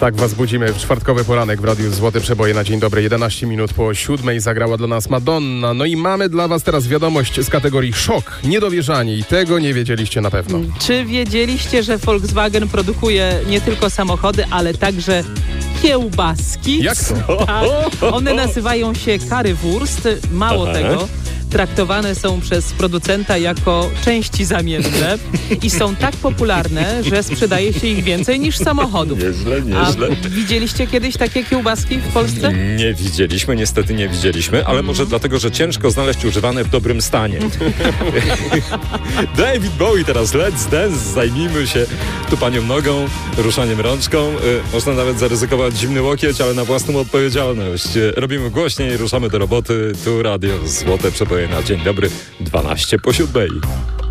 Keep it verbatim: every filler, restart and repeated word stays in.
Tak was budzimy w czwartkowy poranek w Radiu Złote Przeboje na dzień dobry. jedenaście minut po siódmej zagrała dla nas Madonna. No i mamy dla was teraz wiadomość z kategorii szok, niedowierzanie i tego nie wiedzieliście na pewno. Czy wiedzieliście, że Volkswagen produkuje nie tylko samochody, ale także kiełbaski? Jak to? Tak, one nazywają się Currywurst. Mało Aha. tego, traktowane są przez producenta jako części zamienne i są tak popularne, że sprzedaje się ich więcej niż samochodów. Nieźle, A nieźle. widzieliście kiedyś takie kiełbaski w Polsce? Nie widzieliśmy, niestety nie widzieliśmy, ale może dlatego, że ciężko znaleźć używane w dobrym stanie. David Bowie teraz, Let's Dance, zajmijmy się tu panią nogą, ruszaniem rączką. Y, można nawet zaryzykować zimny łokieć, ale na własną odpowiedzialność. Y, robimy głośniej, ruszamy do roboty. Tu Radio Złote Przeboje na dzień dobry, dwanaście po siódmej.